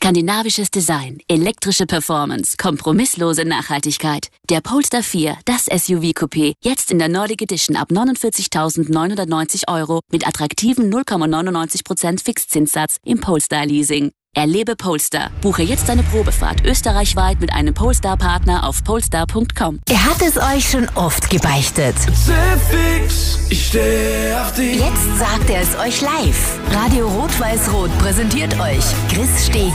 Skandinavisches Design, elektrische Performance, kompromisslose Nachhaltigkeit. Der Polestar 4, das SUV-Coupé, jetzt in der Nordic Edition ab 49.990 € mit attraktiven 0,99% Fixzinssatz im Polestar-Leasing. Erlebe Polestar. Buche jetzt eine Probefahrt österreichweit mit einem Polestar-Partner auf polestar.com. Er hat es euch schon oft gebeichtet. Ich steh auf dich. Jetzt sagt er es euch live. Radio Rot-Weiß-Rot präsentiert euch Chris Steg.